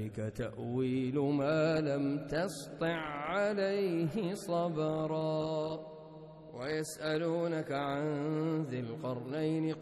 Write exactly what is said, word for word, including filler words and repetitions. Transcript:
ذلك تأويل ما لم تسطع عليه صبرا. ويسألونك عن ذي القرنين